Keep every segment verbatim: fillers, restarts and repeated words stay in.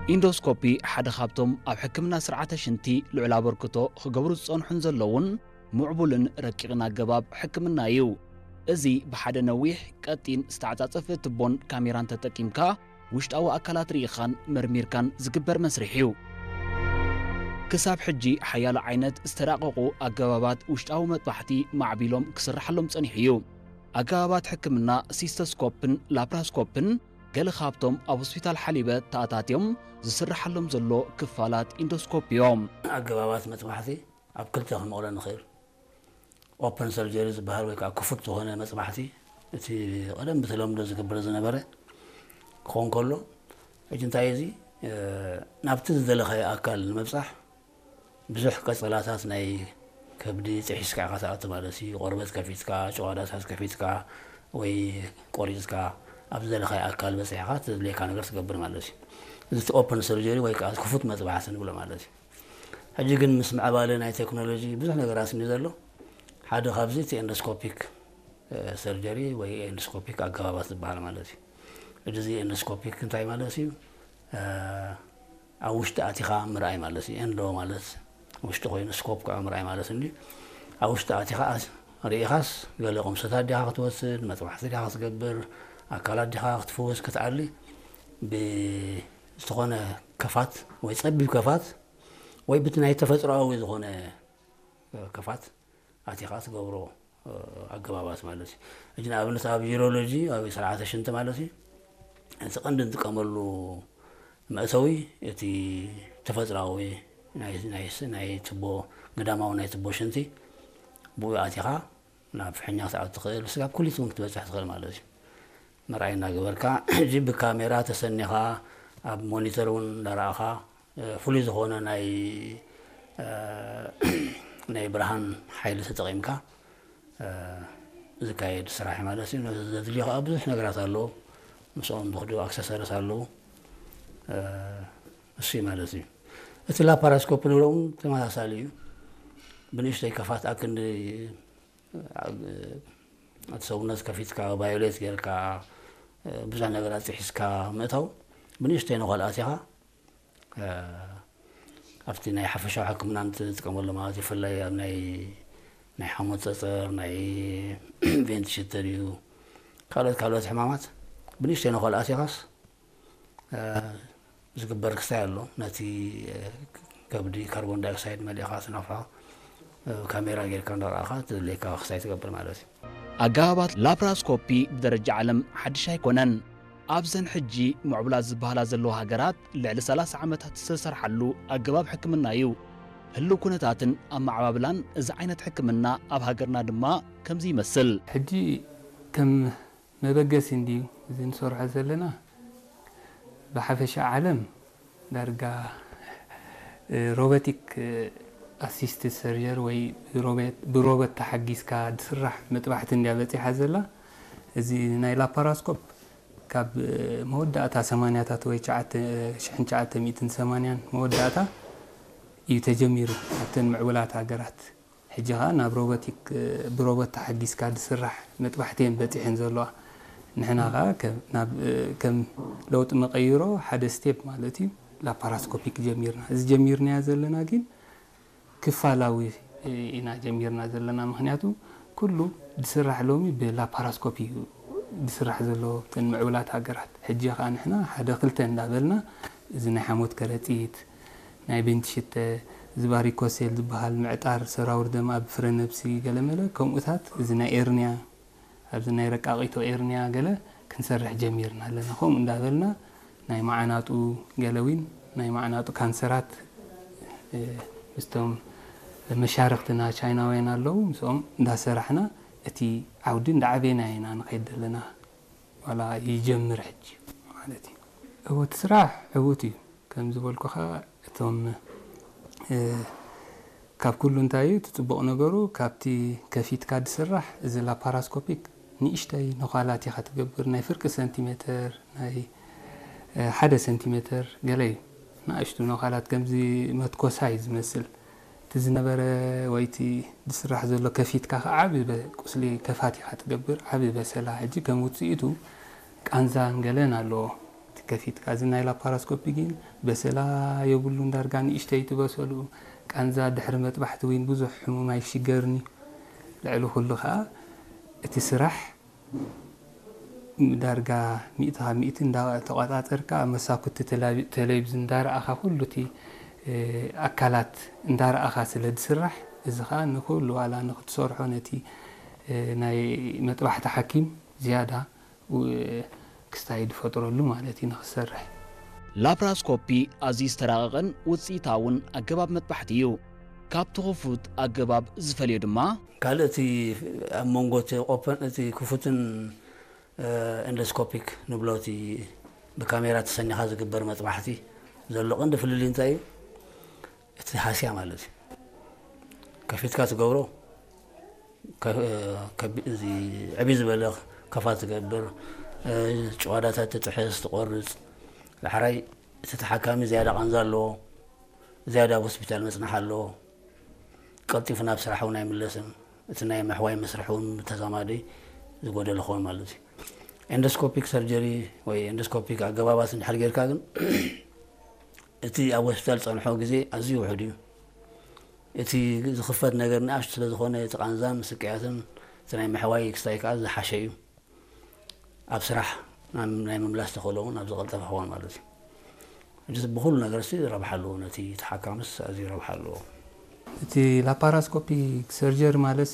ኢንዶስኮፒ ሓደ ካብቶም ኣብ ሕክምና ስርዓተ ሽንቲ ልዑል ኣበርክቶ ክገብሩ ዝጸንሑን ዘለውን ምዕቡልን ረቂቕን ኣገባብ ሕክምና እዩ። እዚ ብሓደ ነዊሕ ቀጢን ዝተዓጻጸፈ ትቦን ካሜራን ተጠቂምካ ውሽጣዊ ኣካላት ርኢኻን መርሚርካን ዝግበር መስርሕ እዩ። ክሳብ ሕጂ ሓያሎ ዓይነት ዝተራቐቑ ኣገባባት ውሽጣዊ መጥባሕቲ ማዕቢሎም ክስራሓሎም ጸኒሑ እዩ። ኣገባባት ሕክምና ሲስተስኮፕን ላፕራስኮፕን ገለ ካብቶም ኣብ ሆስፒታል ሓሊበ ተኣታትዮም ዝስራሓሎም ዘሎ ክፋላት ኢንዶስኮፕ እዮም። ኣገባባት መጥባሕቲ ኣብ ክልተ ክንመቕሎ ንኽእል ኦፕን ሰርጀሪ ዝበሃል ወይ ከዓ ክፉት ዝኾነ መጥባሕቲ እቲ ቀደም ብተለምዶ ዝግበር ዝነበረ ክኾን ከሎ ሕጂ እንታይ እዚ ናብቲ ዝደለኸየ ኣካል ንምብፃሕ ብዙሕ ቀፀላታት ናይ ከብዲ ጥሒስካ ኢኻ ትኣቱ ማለት እዩ። ቆርበት ከፊትካ ጨዋዳታት ከፊትካ ወይ ቆሪፅካ ኣብ ዝደለኸየ ኣካል በፂሕካ ትድልየካ ነገር ትገብር ማለት እዩ። እዚ ኦፕን ሰርጀሪ ወይ ከዓ ክፉት መጥባሕቲ ንብሎ ማለት እዩ። ሕጂ ግን ምስ ምዕባለ ናይ ቴክኖሎጂ ብዙሕ ነገራት እኒኡ ዘሎ ሓደ ካብዚ እቲ ኤንዶስኮፒክ ሰርጀሪ ወይ ኤንዶስኮፒክ ኣገባባት ዝበሃል ማለት እዩ። ሕጂ እዚ ኤንዶስኮፒክ እንታይ ማለት እዩ? ኣብ ውሽጢ ኣቲኻ ምርኣይ ማለት እዩ። ኤንዶ ማለት ውሽጢ ኮይኑ ስኮፕ ከዓ ምርኣይ ማለት እዩ። ኣብ ውሽጢ ኣቲኻ ርኢኻስ ገለ ቁምሰታት ዲኻ ክትወስድ መጥባሕቲ ዲኻ ክትገብር ኣካላት ዲኻ ክትፍውስ ክትዓሊ ብዝኾነ ከፋት ወይ ፀቢብ ከፋት ወይ በቲ ናይ ተፈጥሮኣዊ ዝኾነ ከፋት ኣቲኻ ትገብሮ ኣገባባት ማለት እዩ። ሕጂ ንኣብነት ኣብ ዩሮሎጂ ኣብ ስርዓተ ሽንቲ ማለት እዩ እቲ ቀንዲ እንጥቀመሉ መእተዊ እቲ ተፈጥሮኣዊ ናይ ትቦ ገዳማዊ ናይ ትቦ ሽንቲ ብኡ ኣቲኻ ናብ ፍሕኛ ክትኣቱ ትኽእል ስጋብ ኩሊት እውን ክትበፅሕ ትኽእል ማለት እዩ። መርኣይ እናገበርካ ሕጂ ብካሜራ ተሰኒኻ ኣብ ሞኒተር እውን እንዳረኣኻ ፍሉይ ዝኾነ ናይ ናይ ብርሃን ሓይሊ ተጠቒምካ ዝካየድ ስራሕ ማለት እዩ። ዘድልዮ ከዓ ብዙሕ ነገራት ኣለዎ ምስኦም ዝኽዱ ኣክሰሰሪስ ኣለዉ እሱ ማለት እዩ። እቲ ላፓራስኮፕ ንብሎ እውን ተመሳሳሊ እዩ። ብንእሽተይ ከፋት ኣብ ክንዲ እቲ ሰውነት ከፊትካ ቫዮሌት ጌርካ ብዙሕ ነገራት ጥሒስካ ምእታው ብንእሽተይ ንኻል ኣቲኻ ኣብቲ ናይ ሓፈሻዊ ሕክምና እንትጥቀመሉ ማለት እዩ። ብፍላይ ኣብ ናይ ናይ ሓሞት ፀፀር ናይ ቬንቲ ሽተር እዩ ካልኦት ካልኦት ሕማማት ብንእሽተይ ንኻል ኣቲኻስ ዝግበር ክስታይ ኣሎ ነቲ ከብዲ ካርቦን ዳይኦክሳይድ መሊእኻ ትነፍሖ ካሜራ ጌርካ እንዳረኣኻ ትድልየካ ክስታይ ትገብር ማለት እዩ። ኣገባባት ላፕራስኮፒ ብደረጃ ዓለም ሓድሽ ኣይኮነን። ኣብዘን ሕጂ ምዕቡላት ዝበሃላ ዘለዋ ሃገራት ልዕሊ ሰላሳ ዓመታት ዝተሰርሓሉ ኣገባብ ሕክምና እዩ። ህልው ኩነታትን ኣማዕባብላን እዚ ዓይነት ሕክምና ኣብ ሃገርና ድማ ከምዚ ይመስል። ሕጂ ከም መበገሲ እንድዩ እዚ ንሰርሖ ዘለና ብሓፈሻ ዓለም ዳርጋ ሮቦቲክ ኣሲስትድ ሰርጀሪ ወይ ብሮቦት ተሓጊዝካ ዝስራሕ መጥባሕቲ እንድያ በፂሓ ዘላ እዚ ናይ ላፓራስኮፕ ካብ መወዳእታ ሰማንያታት ወይ ሽሕን ትሽዓተ ሚእትን ሰማንያን መወዳእታ እዩ ተጀሚሩ ኣብተን ምዕቡላት ሃገራት። ሕጂ ከዓ ናብ ሮቦቲክ ብሮቦት ተሓጊዝካ ዝስራሕ መጥባሕቲ እየን በፂሐን ዘለዋ። ንሕና ከዓ ከም ለውጢ መቐይሮ ሓደ ስቴፕ ማለት እዩ ላፓራስኮፒክ ጀሚርና። እዚ ጀሚርና ዘለና ግን ክፋላዊ ኢና ጀሚርና ዘለና ምክንያቱ ኩሉ ዝስራሕ ሎሚ ብላፓራስኮፒ እዩ ዝስራሕ ዘሎ ተን ምዕቡላት ሃገራት። ሕጂ ከዓ ንሕና ሓደ ክልተ እንዳበልና እዚ ናይ ሓሞት ከረጢት ናይ ቬንቲ ሽተ ዝባሪኮሴል ዝበሃል ምዕጣር ሰራውር ደም ኣብ ፍረ ነብሲ ገለመለ ከምኡታት እዚ ናይ ኤርንያ ኣብዚ ናይ ረቃቂቶ ኤርንያ ገለ ክንሰርሕ ጀሚርና ኣለና። ከምኡ እንዳበልና ናይ ማዕናጡ ገለዊን ናይ ማዕናጡ ካንሰራት ምስቶም መሻርክትና ቻይናውያን ኣለዉ ምስኦም እንዳሰራሕና እቲ ዓውዲ እንዳዓበየና ኢና ንኸይድ ዘለና ዋላ ይጀምር ሕጂ ማለት እዩ። እወት ስራሕ ዕዉት እዩ ከም ዝበልኩኻ እቶም ካብ ኩሉ እንታይ እዩ ትፅቡቕ ነገሩ ካብቲ ከፊትካ ዝስራሕ እዚ ላፓራስኮፒክ ንእሽተይ ነዃላት ኢኻ ትገብር ናይ ፍርቂ ሰንቲሜትር ናይ ሓደ ሰንቲሜትር ገለ እዩ ንእሽቱ ነዃላት ከምዚ መትኮሳይ ዝመስል እቲ ዝነበረ ወይቲ ዝስራሕ ዘሎ ከፊትካ ዓብ ቁስሊ ከፋት ኢኻ ትገብር ዓብ በሰላ። ሕጂ ከም ውፅኢቱ ቃንዛን ገለን ኣለዎ كفيت كازنا إلى باراسكوبي جين بس لا يقولون دارجاني اشتيت بسولو كان زاد حرمت بحثوين بزح حمو ما يشجرني لعلو كله خا تسرح دارجا مئتها مئتين دا تقاطعت إركا مساكت تلفزيون دار أخا كله تي أكلات دار أخا سلد سرح إذا خان كله على نقد صرح ونتي ناي مطبح حكيم زيادة وكستعيد فترة له مالتي نخسرح لابراسكوبي عزيز تراغن وصيتاون أجباب مطبحتيو كاب تخفوت أجباب زفلي دما كالتي مونغوت أوبن تي كفوتن اندسكوبيك نبلوتي بكاميرا تسني هذا كبر مطبحتي زلو عند في اللي انتي اتحاسيا مالتي كفيت كات غورو كبزي عبيز بلغ كفات كبر شوادات تتحس تقرص الحراي تتحكمي زياده قنزالو زياده هوسبيتال مسنحالو قلتي فنا بصراحه يملسن اتناي محواي مسرحون تزامادي زغود لخون مالتي اندسكوبيك سيرجري وي اندسكوبيك اغبابات نحل غيركا كن اتي اب هوسبيتال صنحو غزي ازيو وحدي اتي زخفت ነገር ናሽ ስለዝኾነ ተቃንዛን ስቅያትን ስናይ محواي ክስታይካ ዝሓሸዩ ኣብ ስራሕ ናይ መምላስ ተኸለውን ኣብ ዝቀልጠፈ ሆን ማለት እዩ እጅ በሁሉ ነገር ሲ ረብሓሉ ነቲ ተሓካምስ ኣዚ ረብሓሉ እቲ ላፓራስኮፒ ሰርጀሪ ማለት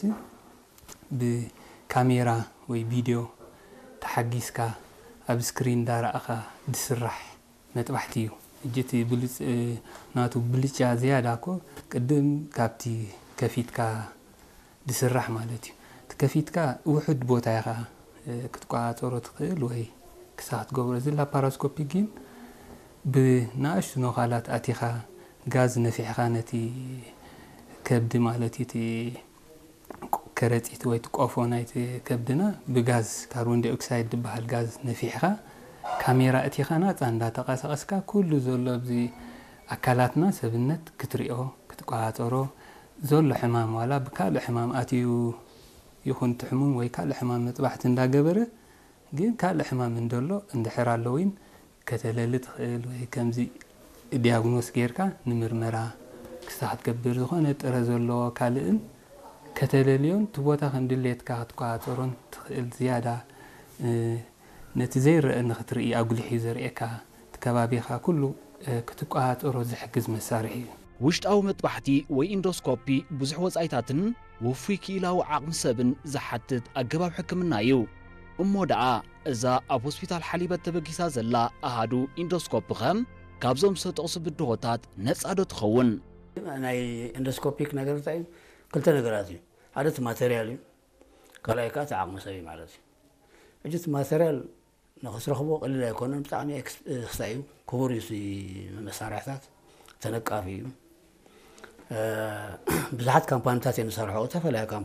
ብካሜራ ወይ ቪድዮ ተሓጊስካ ኣብ ስክሪን ዳራእኻ ድስራሕ መጥባሕቲ እዩ እጅቲ ብልጽ ናቱ ብልጫ ዝያዳኮ ቅድም ካብቲ ከፊትካ ድስራሕ ማለት እዩ ተከፊትካ ውሕድ ቦታ ይኻ ክትቋዓፀሮ ትኽእል ወይ ክሳት ገብሮ ዝላ ላፓራስኮፒ ግን ብናእሽቱ ነኻላት ኣቲኻ ጋዝ ነፊሕኻ ነቲ ከብዲ ማለት እቲ ከረጢት ወይ ትቆፎ ናይቲ ከብድና ብጋዝ ካርቦን ዳይኦክሳይድ ዝበሃል ጋዝ ነፊሕኻ ካሜራ እቲኻ ናፃ እንዳተቐሳቀስካ ኩሉ ዘሎ ኣብዚ ኣካላትና ሰብነት ክትሪኦ ክትቋዓፀሮ ዘሎ ሕማም ዋላ ብካልእ ሕማም ኣትዩ ይኹን ትሕሙም ወይ ካልእ ሕማም መጥባሕቲ እንዳገበረ ግን ካልእ ሕማም እንደሎ እንድሕር ኣለዊን ከተለሊ ትኽእል ወይ ከምዚ ዲያግኖስ ጌርካ ንምርመራ ክሳት ገብር ዝኾነ ጥረ ዘሎ ካልእን ከተለልዮን ትቦታ ክንድሌትካ ክትቋዓፀሮን ትኽእል ዝያዳ ነቲ ዘይርአ ንኽትርኢ ኣጉሊሕ ዘርእየካ ከባቢኻ ኩሉ ክትቋዓፀሮ ዝሕግዝ መሳርሒ እዩ ውሽጣዊ መጥባሕቲ ወይ ኢንዶስኮፒ ብዙሕ ወጻኢታትን ውፉይ ክኢላዊ ዓቕሚ ሰብን ዝሓትት ኣገባብ ሕክምና እዩ እሞ ደኣ እዛ ኣብ ሆስፒታል ሓሊበት ተበጊሳ ዘላ ኣሃዱ ኢንዶስኮፒ ኸም ካብዞም ዝተጠቕሱ ብድሆታት ነፃ ዶ ትኸውን ናይ ኢንዶስኮፒክ ነገር እንታይ እዩ ክልተ ነገራት እዩ ሓደ እቲ ማተርያል እዩ ካልኣይ ከዓ እቲ ዓቕሚ ሰብ እዩ ማለት እዩ እጂ እቲ ማተርያል ንኽትረኽቦ ቀሊል ኣይኮነን ብጣዕሚ ክስታይ እዩ ክቡር እዩ መሳርሕታት ተነቃፊ እዩ ብዙሓት ካምፓኒታት እየን ዝሰርሕኦ ተፈላለዩ